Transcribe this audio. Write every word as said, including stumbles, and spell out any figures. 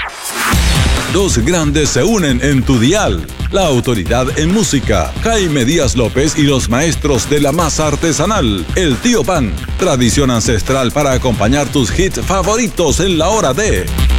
Dos grandes se unen en tu dial. La autoridad en música, Jaime Díaz López y los maestros de la masa artesanal, el Tío Pan. Tradición ancestral para acompañar tus hits favoritos en la hora de